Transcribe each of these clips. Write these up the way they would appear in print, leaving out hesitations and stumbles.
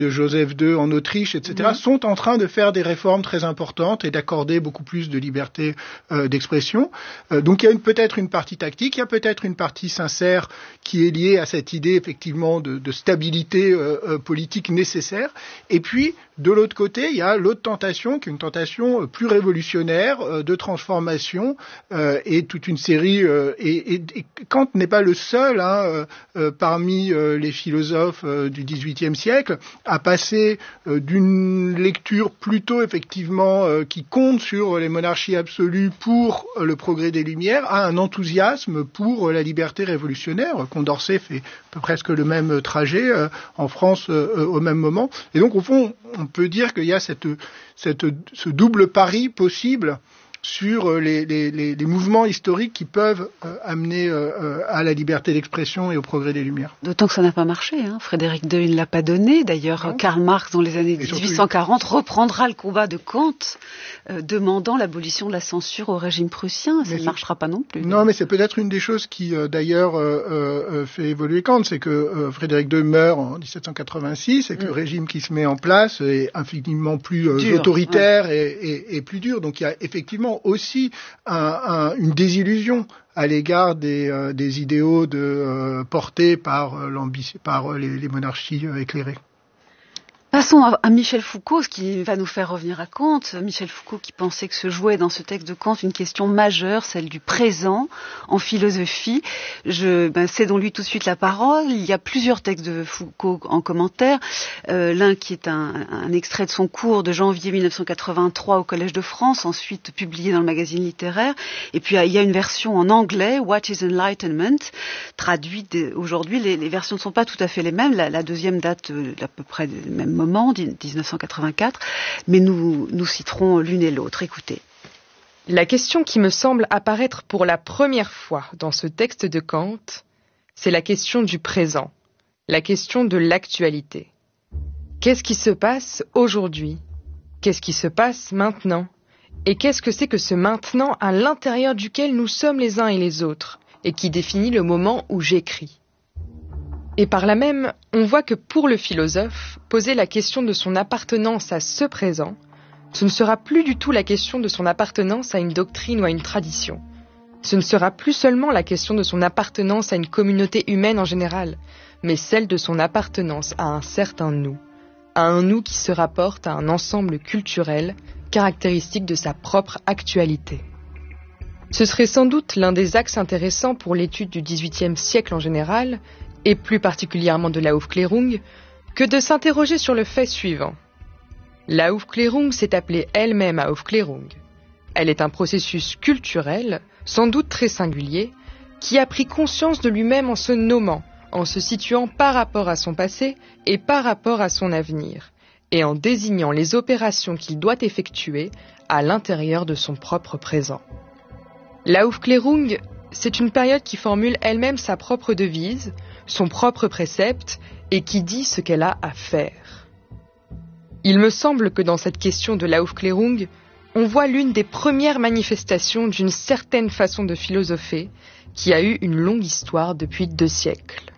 de Joseph II en Autriche, etc., sont en train de faire des réformes très importantes et d'accorder beaucoup plus de liberté d'expression. Donc il y a peut-être une partie tactique, il y a peut-être une partie sincère qui est liée à cette idée effectivement de stabilité politique nécessaire. Et puis, de l'autre côté, il y a l'autre tentation, qui est une tentation plus révolutionnaire, de transformation, et toute une série... Et Kant n'est pas le seul parmi les philosophes du XVIIIe siècle à passer d'une lecture plutôt effectivement qui compte sur les monarchies absolues pour le progrès des Lumières à un enthousiasme pour la liberté révolutionnaire. Condorcet fait presque le même trajet en France au même moment. Et donc au fond, on peut dire qu'il y a ce double pari possible sur les mouvements historiques qui peuvent amener à la liberté d'expression et au progrès des Lumières. D'autant que ça n'a pas marché. Frédéric II ne l'a pas donné. D'ailleurs, Karl Marx, dans les années 1840, reprendra le combat de Kant, demandant l'abolition de la censure au régime prussien. Ça ne marchera pas non plus. Non, mais c'est peut-être une des choses qui, d'ailleurs, fait évoluer Kant. C'est que Frédéric II meurt en 1786 et que le régime qui se met en place est infiniment plus autoritaire et plus dur. Donc il y a effectivement aussi une désillusion à l'égard des idéaux portés par les monarchies éclairées. Passons à Michel Foucault, ce qui va nous faire revenir à Kant. Michel Foucault qui pensait que se jouait dans ce texte de Kant une question majeure, celle du présent en philosophie. Cédons lui tout de suite la parole. Il y a plusieurs textes de Foucault en commentaire. L'un qui est un extrait de son cours de janvier 1983 au Collège de France, ensuite publié dans le magazine littéraire. Et puis il y a une version en anglais, What is Enlightenment, traduite aujourd'hui. Les versions ne sont pas tout à fait les mêmes. La deuxième date d'à peu près du même moment, 1984, mais nous citerons l'une et l'autre. Écoutez. La question qui me semble apparaître pour la première fois dans ce texte de Kant, c'est la question du présent, la question de l'actualité. Qu'est-ce qui se passe aujourd'hui ? Qu'est-ce qui se passe maintenant ? Et qu'est-ce que c'est que ce maintenant à l'intérieur duquel nous sommes les uns et les autres, et qui définit le moment où j'écris ? Et par là même, on voit que pour le philosophe, poser la question de son appartenance à ce présent, ce ne sera plus du tout la question de son appartenance à une doctrine ou à une tradition. Ce ne sera plus seulement la question de son appartenance à une communauté humaine en général, mais celle de son appartenance à un certain nous, à un nous qui se rapporte à un ensemble culturel caractéristique de sa propre actualité. Ce serait sans doute l'un des axes intéressants pour l'étude du XVIIIe siècle en général, et plus particulièrement de la Aufklärung, que de s'interroger sur le fait suivant. La Aufklärung s'est appelée elle-même Aufklärung. Elle est un processus culturel, sans doute très singulier, qui a pris conscience de lui-même en se nommant, en se situant par rapport à son passé et par rapport à son avenir, et en désignant les opérations qu'il doit effectuer à l'intérieur de son propre présent. La Aufklärung, c'est une période qui formule elle-même sa propre devise, son propre précepte, et qui dit ce qu'elle a à faire. Il me semble que dans cette question de la Aufklärung, on voit l'une des premières manifestations d'une certaine façon de philosopher qui a eu une longue histoire depuis 2 siècles.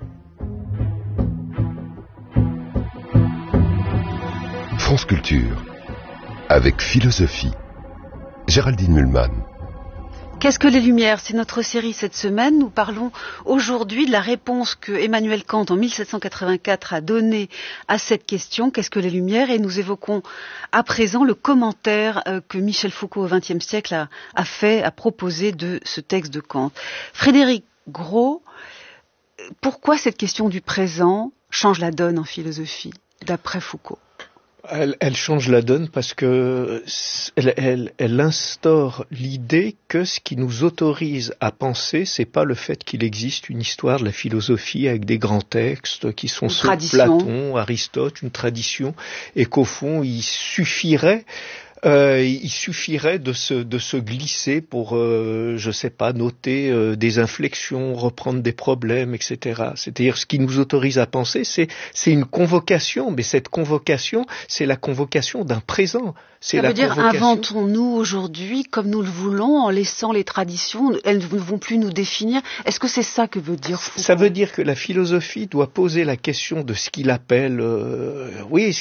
France Culture, avec philosophie. Géraldine Mühlmann. Qu'est-ce que les Lumières ? C'est notre série cette semaine. Nous parlons aujourd'hui de la réponse que Emmanuel Kant en 1784 a donnée à cette question. Qu'est-ce que les Lumières ? Et nous évoquons à présent le commentaire que Michel Foucault au XXe siècle a proposé de ce texte de Kant. Frédéric Gros, pourquoi cette question du présent change la donne en philosophie, d'après Foucault ? Elle change la donne parce que elle instaure l'idée que ce qui nous autorise à penser, c'est pas le fait qu'il existe une histoire de la philosophie avec des grands textes qui sont ceux de Platon, Aristote, une tradition, et qu'au fond il suffirait de se glisser pour, je sais pas, noter des inflexions, reprendre des problèmes, etc. C'est-à-dire, ce qui nous autorise à penser, c'est une convocation, mais cette convocation, c'est la convocation d'un présent. Ça veut dire, inventons-nous aujourd'hui comme nous le voulons, en laissant les traditions, elles ne vont plus nous définir. Est-ce que c'est ça que veut dire Foucault ? Ça veut dire que la philosophie doit poser la question de ce qu'il appelle,